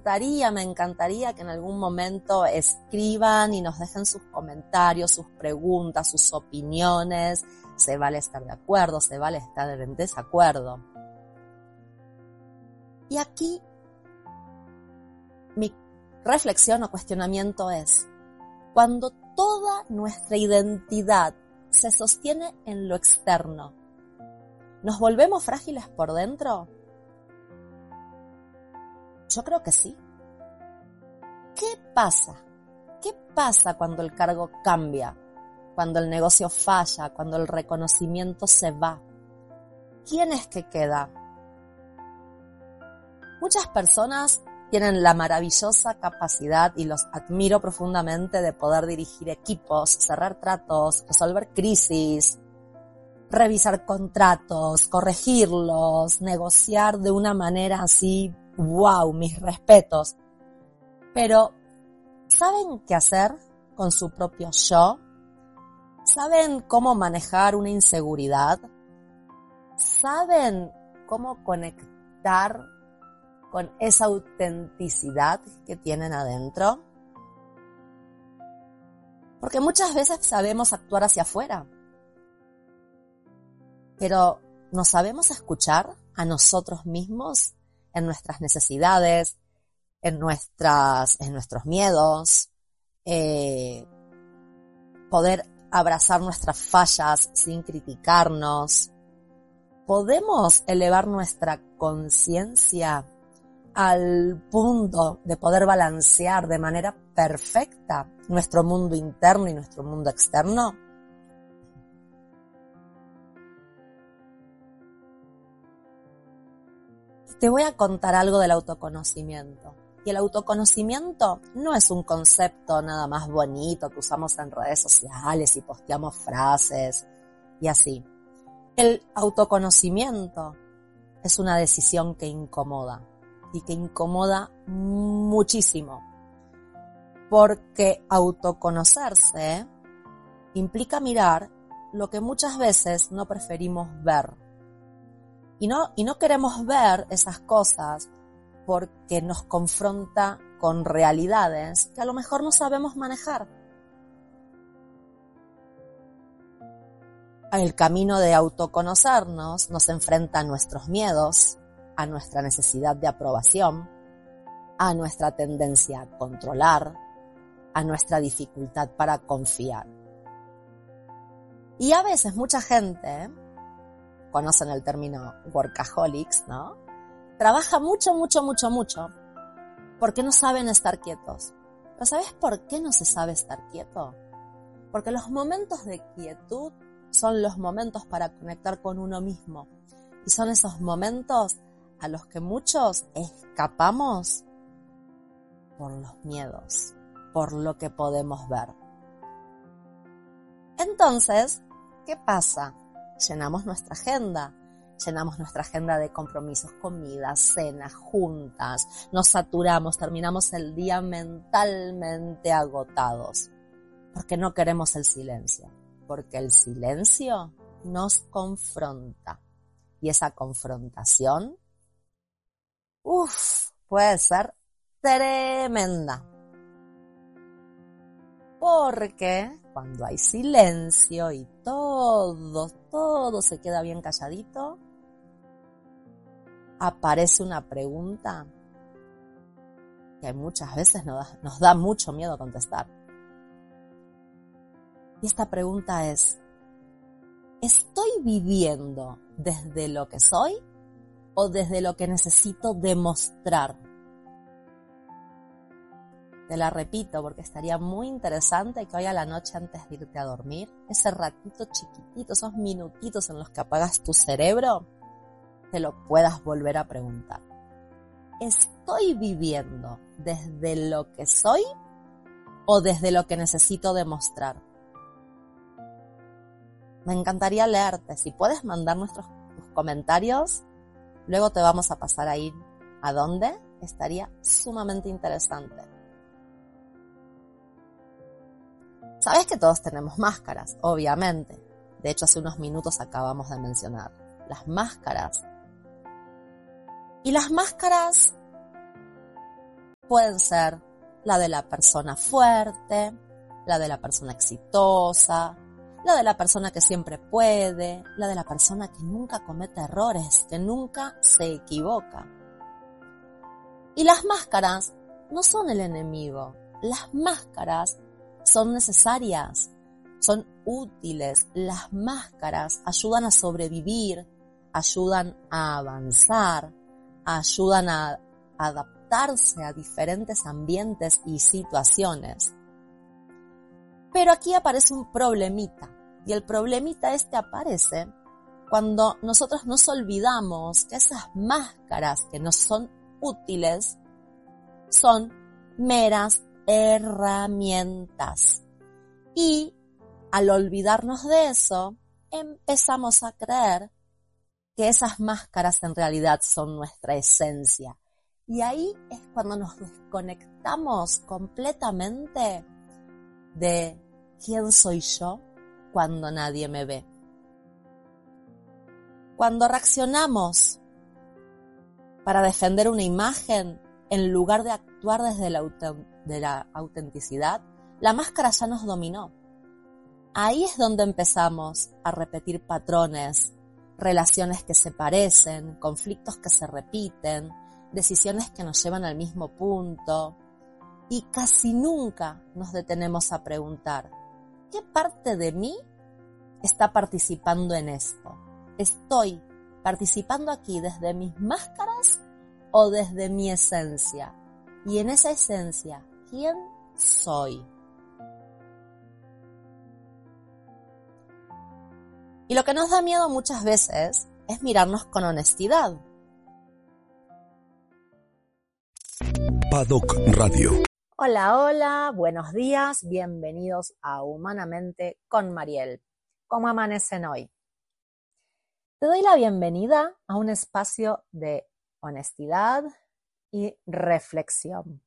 encantaría que en algún momento escriban y nos dejen sus comentarios, sus preguntas, sus opiniones. Se vale estar de acuerdo, se vale estar en desacuerdo. Y aquí mi reflexión o cuestionamiento es: cuando toda nuestra identidad se sostiene en lo externo, ¿nos volvemos frágiles por dentro? Yo creo que sí. ¿Qué pasa? ¿Qué pasa cuando el cargo cambia? Cuando el negocio falla, cuando el reconocimiento se va. ¿Quién es que queda? Muchas personas tienen la maravillosa capacidad, y los admiro profundamente, de poder dirigir equipos, cerrar tratos, resolver crisis, revisar contratos, corregirlos, negociar de una manera así, wow, mis respetos. Pero, ¿saben qué hacer con su propio yo? ¿Saben cómo manejar una inseguridad? ¿Saben cómo conectar con esa autenticidad que tienen adentro? Porque muchas veces sabemos actuar hacia afuera, pero ¿nos sabemos escuchar a nosotros mismos en nuestras necesidades, en nuestros miedos, poder abrazar nuestras fallas sin criticarnos? ¿Podemos elevar nuestra conciencia al punto de poder balancear de manera perfecta nuestro mundo interno y nuestro mundo externo? Te voy a contar algo del autoconocimiento. Y el autoconocimiento no es un concepto nada más bonito que usamos en redes sociales y posteamos frases y así. El autoconocimiento es una decisión que incomoda, y que incomoda muchísimo, porque autoconocerse implica mirar lo que muchas veces no preferimos ver. Y no queremos ver esas cosas porque nos confronta con realidades que a lo mejor no sabemos manejar. El camino de autoconocernos nos enfrenta a nuestros miedos, a nuestra necesidad de aprobación, a nuestra tendencia a controlar, a nuestra dificultad para confiar. Y a veces mucha gente, conocen el término workaholics, ¿no? Trabaja mucho, porque no saben estar quietos. ¿Pero sabes por qué no se sabe estar quieto? Porque los momentos de quietud son los momentos para conectar con uno mismo. Y son esos momentos a los que muchos escapamos por los miedos, por lo que podemos ver. Entonces, ¿qué pasa? Llenamos nuestra agenda de compromisos, comidas, cenas, juntas, nos saturamos, terminamos el día mentalmente agotados, porque no queremos el silencio, porque el silencio nos confronta, y esa confrontación, puede ser tremenda, porque cuando hay silencio y todo se queda bien calladito, aparece una pregunta que muchas veces nos da mucho miedo contestar. Y esta pregunta es: ¿estoy viviendo desde lo que soy o desde lo que necesito demostrar? Te la repito porque estaría muy interesante que hoy a la noche, antes de irte a dormir, ese ratito chiquitito, esos minutitos en los que apagas tu cerebro, te lo puedas volver a preguntar. ¿Estoy viviendo desde lo que soy o desde lo que necesito demostrar? Me encantaría leerte. Si puedes mandar tus comentarios, luego te vamos a pasar a ir a dónde. Estaría sumamente interesante. Sabes que todos tenemos máscaras, obviamente. De hecho, hace unos minutos acabamos de mencionar las máscaras. Y las máscaras pueden ser la de la persona fuerte, la de la persona exitosa, la de la persona que siempre puede, la de la persona que nunca comete errores, que nunca se equivoca. Y las máscaras no son el enemigo, las máscaras son necesarias, son útiles, las máscaras ayudan a sobrevivir, ayudan a avanzar, ayudan a adaptarse a diferentes ambientes y situaciones. Pero aquí aparece un problemita, y el problemita aparece cuando nosotros nos olvidamos que esas máscaras que nos son útiles son meras herramientas. Y al olvidarnos de eso, empezamos a creer que esas máscaras en realidad son nuestra esencia. Y ahí es cuando nos desconectamos completamente de quién soy yo cuando nadie me ve. Cuando reaccionamos para defender una imagen, en lugar de actuar desde la autenticidad, la máscara ya nos dominó. Ahí es donde empezamos a repetir patrones, relaciones que se parecen, conflictos que se repiten, decisiones que nos llevan al mismo punto, y casi nunca nos detenemos a preguntar, ¿qué parte de mí está participando en esto? ¿Estoy participando aquí desde mis máscaras o desde mi esencia? Y en esa esencia, ¿quién soy? Y lo que nos da miedo muchas veces es mirarnos con honestidad. Paddock Radio. Hola, hola, buenos días, bienvenidos a Humanamente con Mariel. ¿Cómo amanecen hoy? Te doy la bienvenida a un espacio de honestidad y reflexión.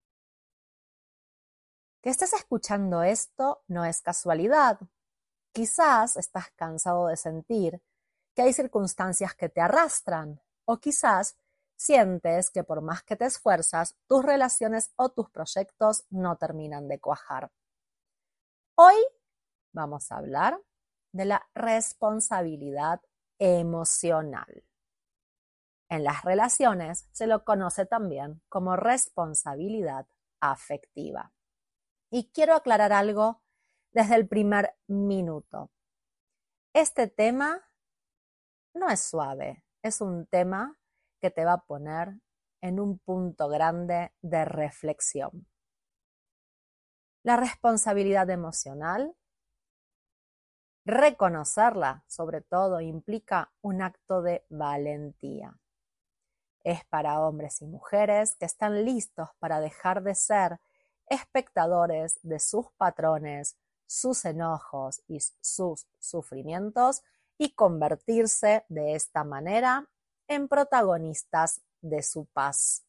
Que estés escuchando esto no es casualidad. Quizás estás cansado de sentir que hay circunstancias que te arrastran, o quizás sientes que por más que te esfuerzas, tus relaciones o tus proyectos no terminan de cuajar. Hoy vamos a hablar de la responsabilidad emocional. En las relaciones se lo conoce también como responsabilidad afectiva. Y quiero aclarar algo desde el primer minuto. Este tema no es suave, es un tema que te va a poner en un punto grande de reflexión. La responsabilidad emocional, reconocerla sobre todo, implica un acto de valentía. Es para hombres y mujeres que están listos para dejar de ser espectadores de sus patrones, sus enojos y sus sufrimientos y convertirse de esta manera en protagonistas de su paz.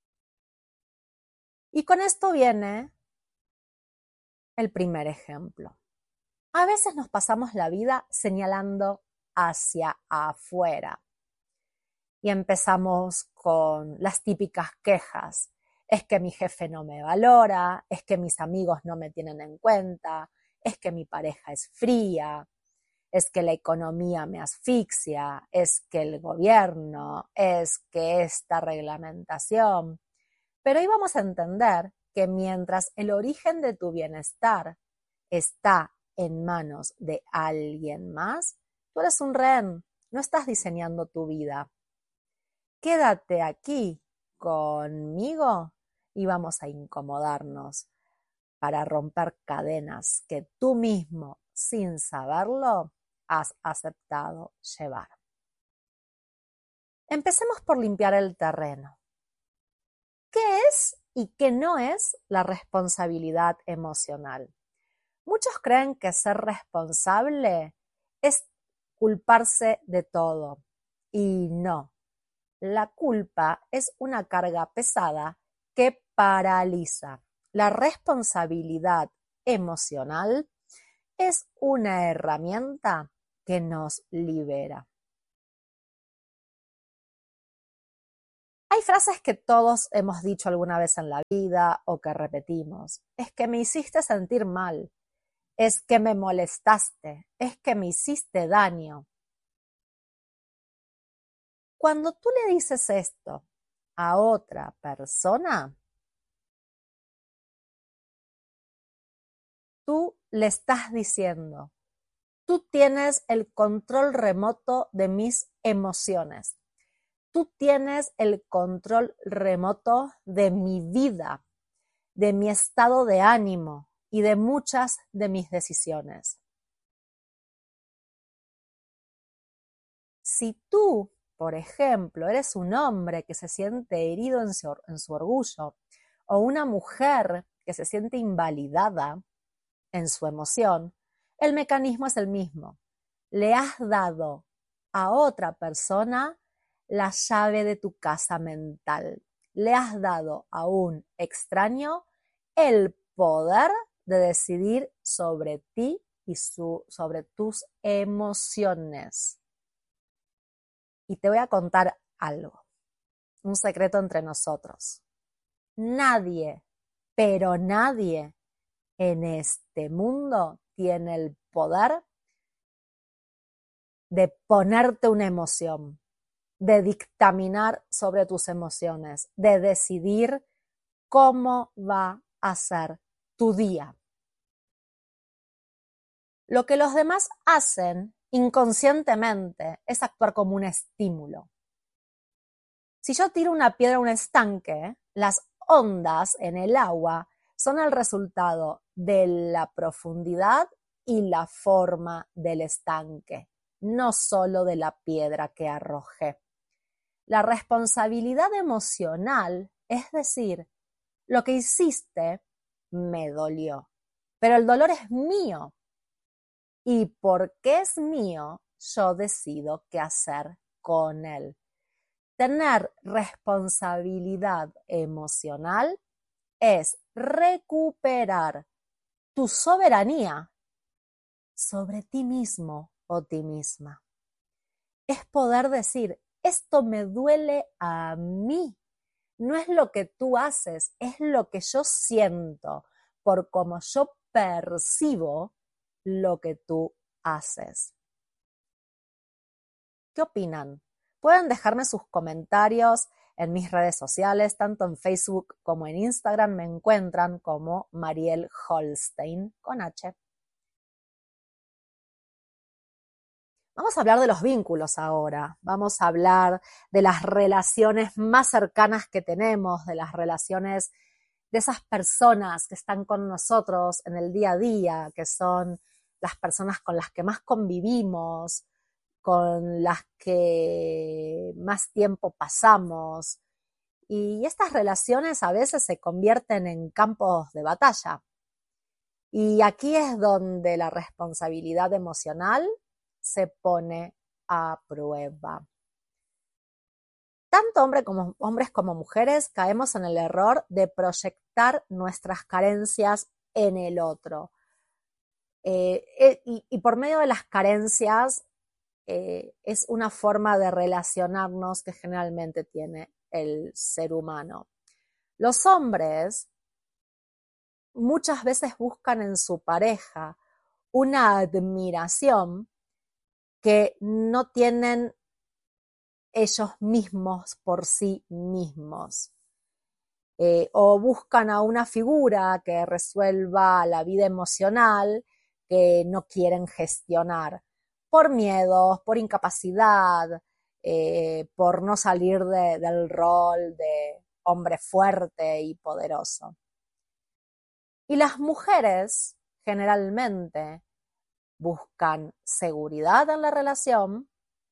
Y con esto viene el primer ejemplo. A veces nos pasamos la vida señalando hacia afuera y empezamos con las típicas quejas. Es que mi jefe no me valora, es que mis amigos no me tienen en cuenta, es que mi pareja es fría, es que la economía me asfixia, es que el gobierno, es que esta reglamentación. Pero hoy vamos a entender que mientras el origen de tu bienestar está en manos de alguien más, tú eres un rehén, no estás diseñando tu vida. Quédate aquí conmigo y vamos a incomodarnos para romper cadenas que tú mismo, sin saberlo, has aceptado llevar. Empecemos por limpiar el terreno. ¿Qué es y qué no es la responsabilidad emocional? Muchos creen que ser responsable es culparse de todo, y no. La culpa es una carga pesada que paraliza. La responsabilidad emocional es una herramienta que nos libera. Hay frases que todos hemos dicho alguna vez en la vida o que repetimos. Es que me hiciste sentir mal. Es que me molestaste. Es que me hiciste daño. Cuando tú le dices esto a otra persona, tú le estás diciendo, tú tienes el control remoto de mis emociones. Tú tienes el control remoto de mi vida, de mi estado de ánimo y de muchas de mis decisiones. Si tú, por ejemplo, eres un hombre que se siente herido en su orgullo o una mujer que se siente invalidada en su emoción, el mecanismo es el mismo. Le has dado a otra persona la llave de tu casa mental. Le has dado a un extraño el poder de decidir sobre ti y sobre tus emociones. Y te voy a contar algo, un secreto entre nosotros. Nadie, pero nadie en este mundo tiene el poder de ponerte una emoción, de dictaminar sobre tus emociones, de decidir cómo va a ser tu día. Lo que los demás hacen inconscientemente es actuar como un estímulo. Si yo tiro una piedra a un estanque, las ondas en el agua son el resultado de la profundidad y la forma del estanque, no solo de la piedra que arrojé. La responsabilidad emocional, es decir, lo que hiciste me dolió, pero el dolor es mío. Y porque es mío, yo decido qué hacer con él. Tener responsabilidad emocional es recuperar tu soberanía sobre ti mismo o ti misma. Es poder decir, esto me duele a mí. No es lo que tú haces, es lo que yo siento por cómo yo percibo lo que tú haces. ¿Qué opinan? Pueden dejarme sus comentarios en mis redes sociales, tanto en Facebook como en Instagram me encuentran como Mariel Holstein con H. Vamos a hablar de los vínculos ahora, vamos a hablar de las relaciones más cercanas que tenemos, de las relaciones de esas personas que están con nosotros en el día a día, que son las personas con las que más convivimos, con las que más tiempo pasamos. Y estas relaciones a veces se convierten en campos de batalla. Y aquí es donde la responsabilidad emocional se pone a prueba. Tanto hombres como mujeres caemos en el error de proyectar nuestras carencias en el otro. Y por medio de las carencias es una forma de relacionarnos que generalmente tiene el ser humano. Los hombres muchas veces buscan en su pareja una admiración que no tienen ellos mismos por sí mismos. O buscan a una figura que resuelva la vida emocional que no quieren gestionar por miedos, por incapacidad, por no salir del rol de hombre fuerte y poderoso. Y las mujeres generalmente buscan seguridad en la relación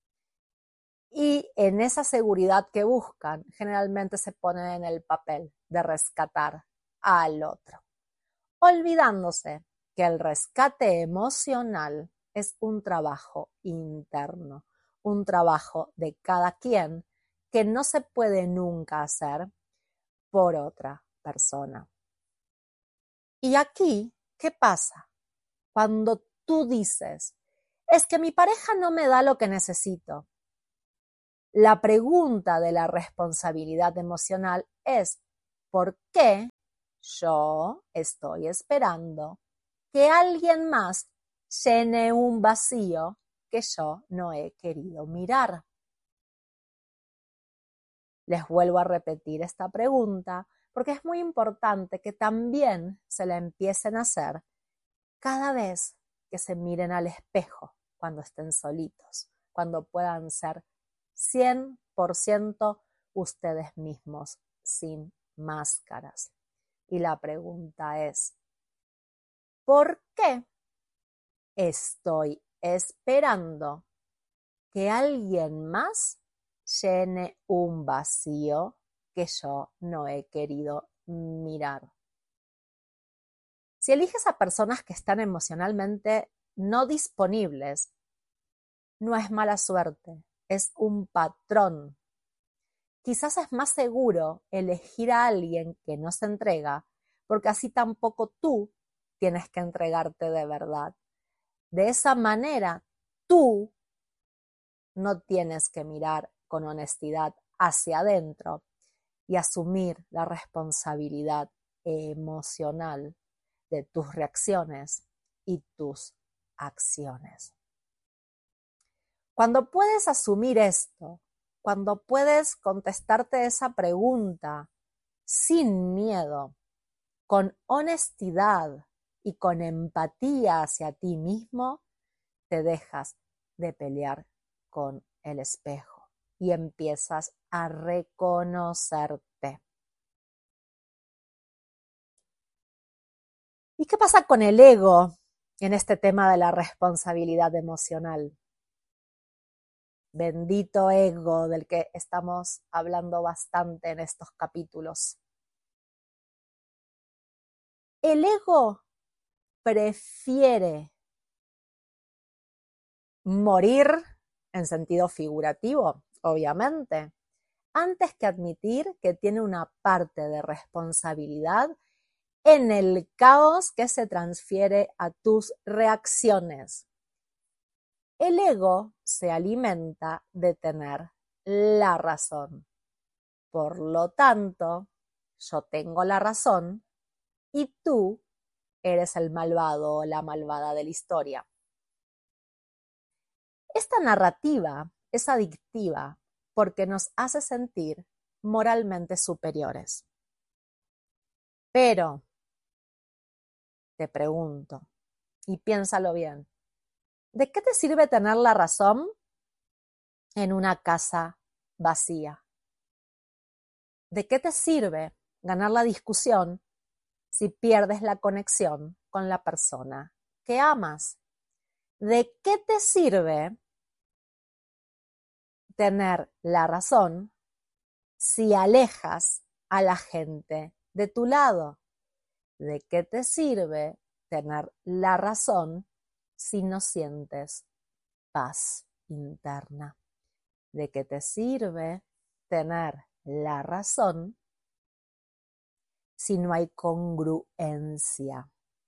y en esa seguridad que buscan generalmente se ponen en el papel de rescatar al otro, olvidándose que el rescate emocional es un trabajo interno, un trabajo de cada quien que no se puede nunca hacer por otra persona. Y aquí, ¿qué pasa? Cuando tú dices, es que mi pareja no me da lo que necesito. La pregunta de la responsabilidad emocional es: ¿por qué yo estoy esperando que alguien más llene un vacío que yo no he querido mirar? Les vuelvo a repetir esta pregunta porque es muy importante que también se la empiecen a hacer cada vez que se miren al espejo, cuando estén solitos, cuando puedan ser 100% ustedes mismos, sin máscaras. Y la pregunta es: ¿por qué estoy esperando que alguien más llene un vacío que yo no he querido mirar? Si eliges a personas que están emocionalmente no disponibles, no es mala suerte, es un patrón. Quizás es más seguro elegir a alguien que no se entrega, porque así tampoco tú tienes que entregarte de verdad. De esa manera, tú no tienes que mirar con honestidad hacia adentro y asumir la responsabilidad emocional de tus reacciones y tus acciones. Cuando puedes asumir esto, cuando puedes contestarte esa pregunta sin miedo, con honestidad y con empatía hacia ti mismo, te dejas de pelear con el espejo y empiezas a reconocerte. ¿Y qué pasa con el ego en este tema de la responsabilidad emocional? Bendito ego del que estamos hablando bastante en estos capítulos. El ego prefiere morir, en sentido figurativo, obviamente, antes que admitir que tiene una parte de responsabilidad en el caos que se transfiere a tus reacciones. El ego se alimenta de tener la razón. Por lo tanto, yo tengo la razón y tú eres el malvado o la malvada de la historia. Esta narrativa es adictiva porque nos hace sentir moralmente superiores. Pero, te pregunto, y piénsalo bien, ¿de qué te sirve tener la razón en una casa vacía? ¿De qué te sirve ganar la discusión si pierdes la conexión con la persona que amas? ¿De qué te sirve tener la razón si alejas a la gente de tu lado? ¿De qué te sirve tener la razón si no sientes paz interna? ¿De qué te sirve tener la razón si no hay congruencia?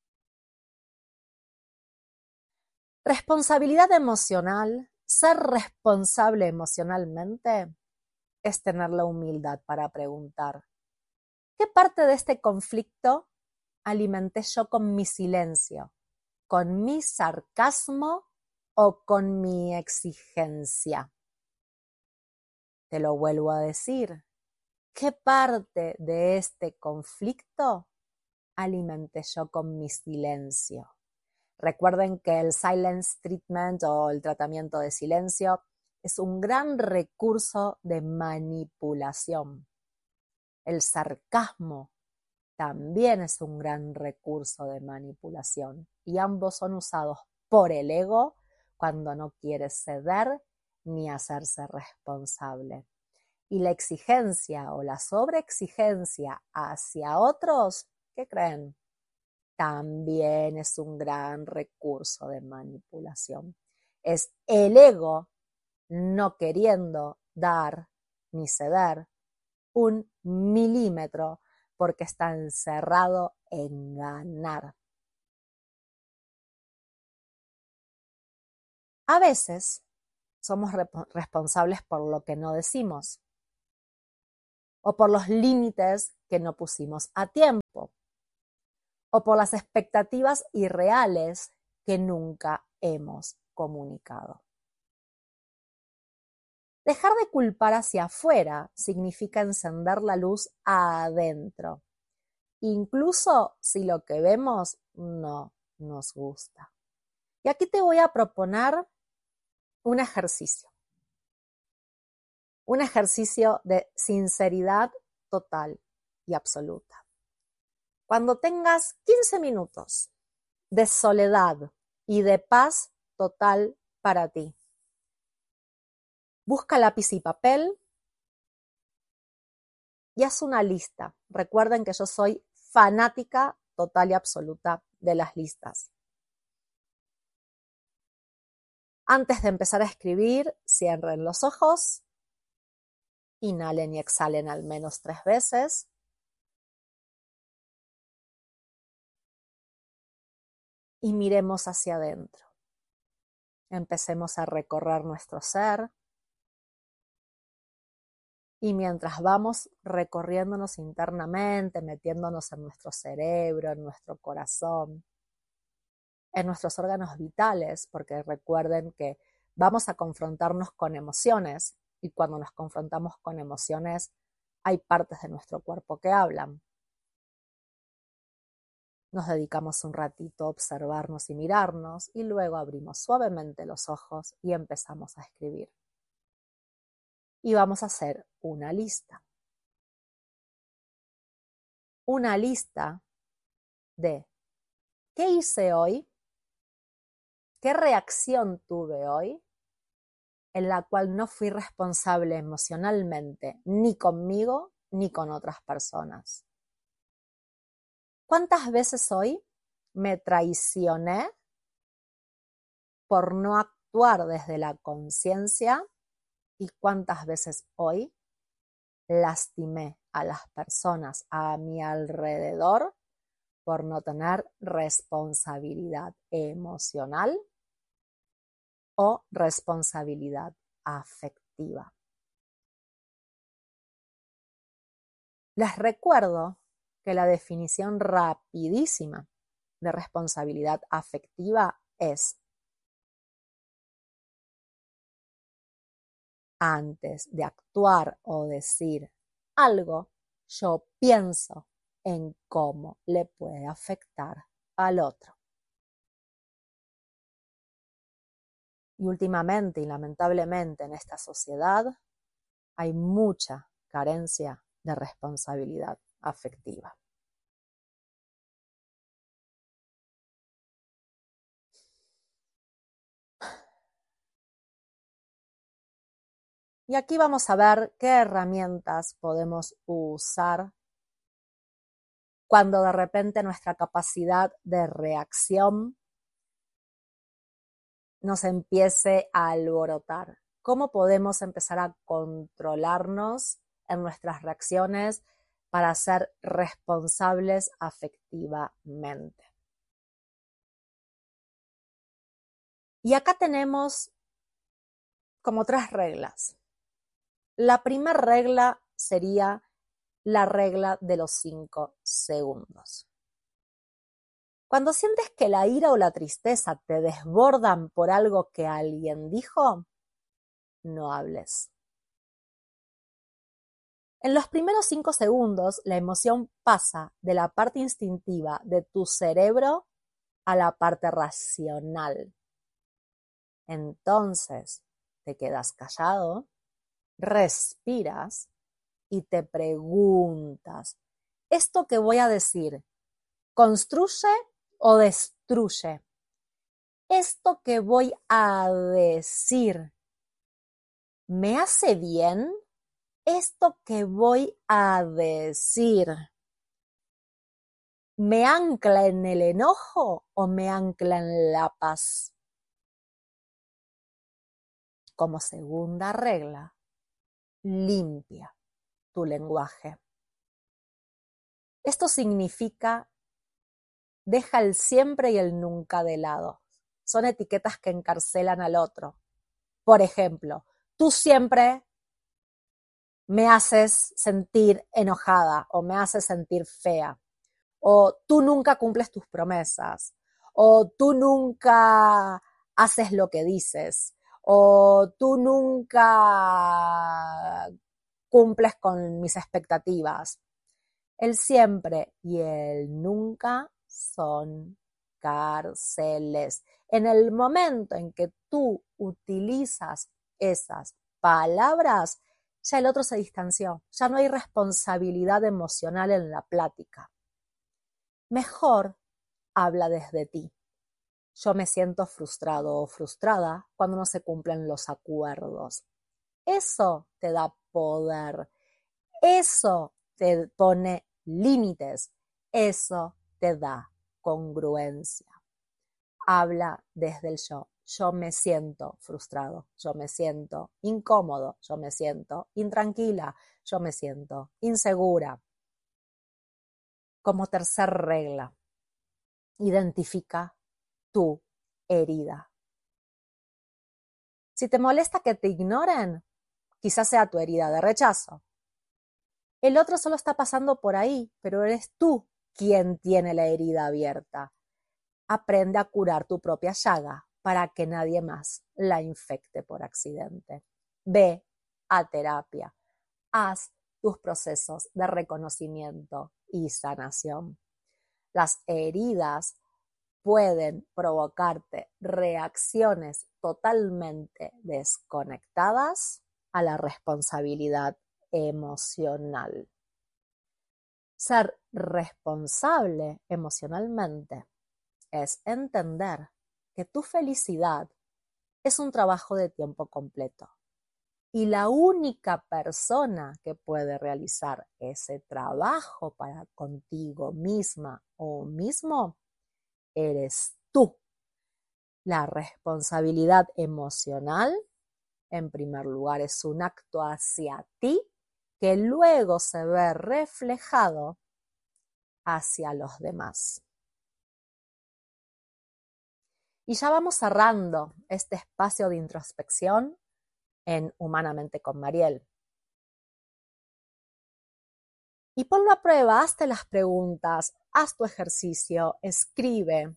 Responsabilidad emocional, ser responsable emocionalmente, es tener la humildad para preguntar: ¿qué parte de este conflicto alimenté yo con mi silencio, con mi sarcasmo o con mi exigencia? Te lo vuelvo a decir. ¿Qué parte de este conflicto alimenté yo con mi silencio? Recuerden que el silence treatment o el tratamiento de silencio es un gran recurso de manipulación. El sarcasmo también es un gran recurso de manipulación y ambos son usados por el ego cuando no quiere ceder ni hacerse responsable. Y la exigencia o la sobreexigencia hacia otros, ¿qué creen? También es un gran recurso de manipulación. Es el ego no queriendo dar ni ceder un milímetro porque está encerrado en ganar. A veces somos responsables por lo que no decimos o por los límites que no pusimos a tiempo o por las expectativas irreales que nunca hemos comunicado. Dejar de culpar hacia afuera significa encender la luz adentro, incluso si lo que vemos no nos gusta. Y aquí te voy a proponer un ejercicio de sinceridad total y absoluta. Cuando tengas 15 minutos de soledad y de paz total para ti, busca lápiz y papel y haz una lista. Recuerden que yo soy fanática total y absoluta de las listas. Antes de empezar a escribir, cierren los ojos, inhalen y exhalen al menos 3 veces. Y miremos hacia adentro. Empecemos a recorrer nuestro ser. Y mientras vamos recorriéndonos internamente, metiéndonos en nuestro cerebro, en nuestro corazón, en nuestros órganos vitales, porque recuerden que vamos a confrontarnos con emociones y cuando nos confrontamos con emociones hay partes de nuestro cuerpo que hablan. Nos dedicamos un ratito a observarnos y mirarnos y luego abrimos suavemente los ojos y empezamos a escribir. Y vamos a hacer una lista. Una lista de qué hice hoy, qué reacción tuve hoy, en la cual no fui responsable emocionalmente, ni conmigo, ni con otras personas. ¿Cuántas veces hoy me traicioné por no actuar desde la conciencia? ¿Y cuántas veces hoy lastimé a las personas a mi alrededor por no tener responsabilidad emocional o responsabilidad afectiva? Les recuerdo que la definición rapidísima de responsabilidad afectiva es: antes de actuar o decir algo, yo pienso en cómo le puede afectar al otro. Y últimamente y lamentablemente en esta sociedad hay mucha carencia de responsabilidad afectiva. Y aquí vamos a ver qué herramientas podemos usar cuando de repente nuestra capacidad de reacción nos empiece a alborotar. ¿Cómo podemos empezar a controlarnos en nuestras reacciones para ser responsables afectivamente? Y acá tenemos como 3 reglas. La primera regla sería la regla de los 5 segundos. Cuando sientes que la ira o la tristeza te desbordan por algo que alguien dijo, no hables. En los primeros 5 segundos, la emoción pasa de la parte instintiva de tu cerebro a la parte racional. Entonces, te quedas callado, respiras y te preguntas: ¿esto que voy a decir construye o destruye? ¿Esto que voy a decir me hace bien? ¿Esto que voy a decir me ancla en el enojo o me ancla en la paz? Como segunda regla, limpia tu lenguaje. Esto significa: deja el siempre y el nunca de lado. Son etiquetas que encarcelan al otro. Por ejemplo, tú siempre me haces sentir enojada o me haces sentir fea, o tú nunca cumples tus promesas, o tú nunca haces lo que dices, o tú nunca cumples con mis expectativas. El siempre y el nunca son cárceles. En el momento en que tú utilizas esas palabras, ya el otro se distanció, ya no hay responsabilidad emocional en la plática. Mejor habla desde ti. Yo me siento frustrado o frustrada cuando no se cumplen los acuerdos. Eso te da poder. Eso te pone límites. Eso te da congruencia. Habla desde el yo. Yo me siento frustrado, yo me siento incómodo, yo me siento intranquila, yo me siento insegura. Como tercer regla, identifica tu herida. Si te molesta que te ignoren, quizás sea tu herida de rechazo. El otro solo está pasando por ahí, pero eres tú quien tiene la herida abierta. Aprende a curar tu propia llaga para que nadie más la infecte por accidente. Ve a terapia. Haz tus procesos de reconocimiento y sanación. Las heridas pueden provocarte reacciones totalmente desconectadas a la responsabilidad emocional. Ser responsable emocionalmente es entender que tu felicidad es un trabajo de tiempo completo y la única persona que puede realizar ese trabajo para contigo misma o mismo eres tú. La responsabilidad emocional, en primer lugar, es un acto hacia ti que luego se ve reflejado hacia los demás. Y ya vamos cerrando este espacio de introspección en Humanamente con Mariel. Y ponlo a prueba, hazte las preguntas, haz tu ejercicio, escribe.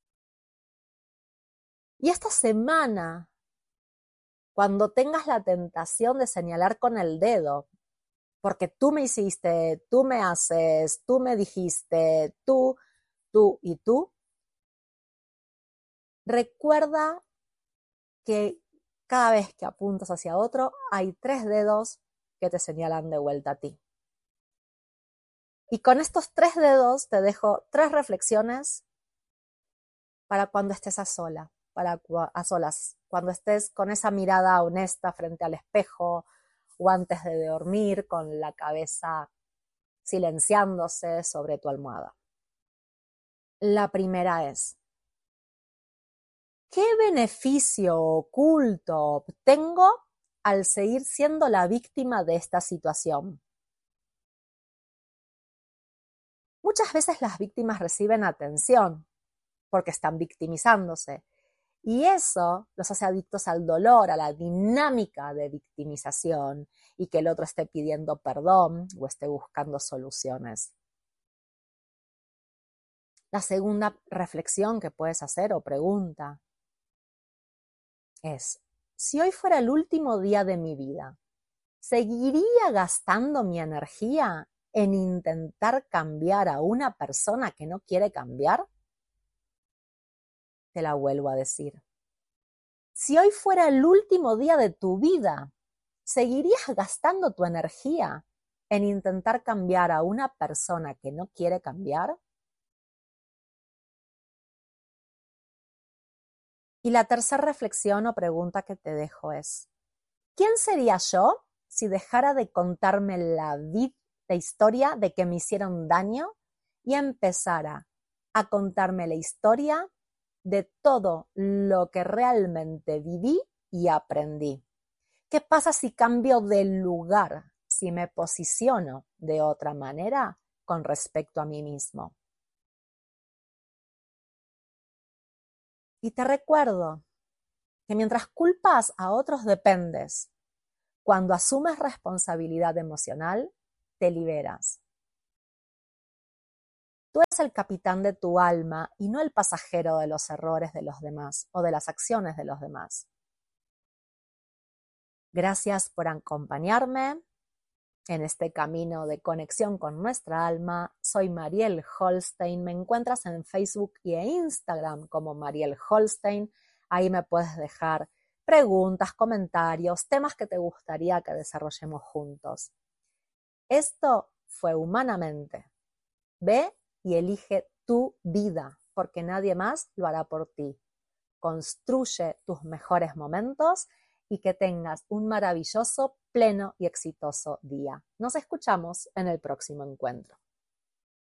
Y esta semana, cuando tengas la tentación de señalar con el dedo, porque tú me hiciste, tú me haces, tú me dijiste, tú y tú, recuerda que cada vez que apuntas hacia otro, hay 3 dedos que te señalan de vuelta a ti. Y con estos 3 dedos te dejo 3 reflexiones para cuando estés a solas, cuando estés con esa mirada honesta frente al espejo o antes de dormir con la cabeza silenciándose sobre tu almohada. La primera es: ¿qué beneficio oculto obtengo al seguir siendo la víctima de esta situación? Muchas veces las víctimas reciben atención porque están victimizándose y eso los hace adictos al dolor, a la dinámica de victimización y que el otro esté pidiendo perdón o esté buscando soluciones. La segunda reflexión que puedes hacer o pregunta es: si hoy fuera el último día de mi vida, ¿seguiría gastando mi energía en intentar cambiar a una persona que no quiere cambiar? Te la vuelvo a decir. Si hoy fuera el último día de tu vida, ¿seguirías gastando tu energía en intentar cambiar a una persona que no quiere cambiar? Y la tercera reflexión o pregunta que te dejo es: ¿quién sería yo si dejara de contarme la historia de que me hicieron daño y empezara a contarme la historia de todo lo que realmente viví y aprendí? ¿Qué pasa si cambio de lugar, si me posiciono de otra manera con respecto a mí mismo? Y te recuerdo que mientras culpas a otros dependes. Cuando asumes responsabilidad emocional, te liberas. Tú eres el capitán de tu alma y no el pasajero de los errores de los demás o de las acciones de los demás. Gracias por acompañarme en este camino de conexión con nuestra alma. Soy Mariel Holstein. Me encuentras en Facebook y en Instagram como Mariel Holstein. Ahí me puedes dejar preguntas, comentarios, temas que te gustaría que desarrollemos juntos. Esto fue Humanamente. Ve y elige tu vida, porque nadie más lo hará por ti. Construye tus mejores momentos y que tengas un maravilloso, pleno y exitoso día. Nos escuchamos en el próximo encuentro.